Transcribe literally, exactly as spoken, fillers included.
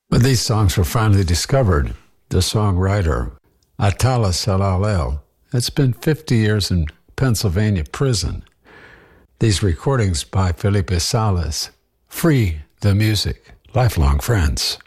But these songs were finally discovered. The songwriter, Atala Salalel, has been fifty years in Pennsylvania prison. These recordings by Felipe Salas free the music. Lifelong friends.